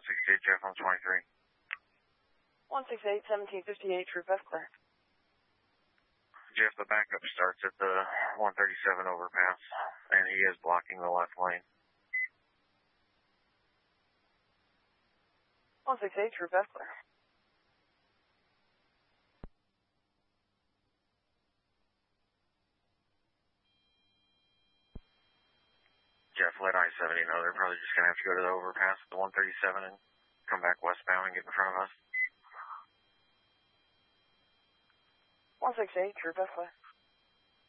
168 Jeff on 23. 168, 1758, Troop F clear. Jeff, the backup starts at the 137 overpass, and he is blocking the left lane. 168, Troop F clear. Jeff, let I-70 know they're probably just going to have to go to the overpass at the 137 and come back westbound and get in front of us. 168, Troop F clear.